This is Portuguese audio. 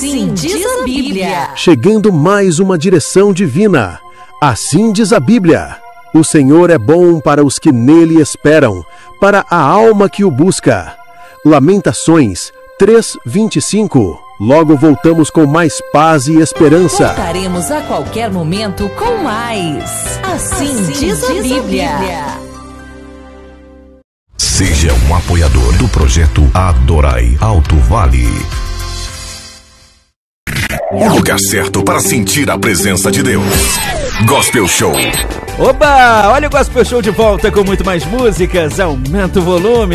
Assim diz a Bíblia. Chegando mais uma direção divina. Assim diz a Bíblia. O Senhor é bom para os que nele esperam, para a alma que o busca. Lamentações 3:25. Logo voltamos com mais paz e esperança. Voltaremos a qualquer momento com mais. Assim diz a Bíblia. Seja um apoiador do projeto Adorai Alto Vale. O lugar certo para sentir a presença de Deus. Gospel Show. Oba! Olha o Gospel Show de volta com muito mais músicas. Aumenta o volume.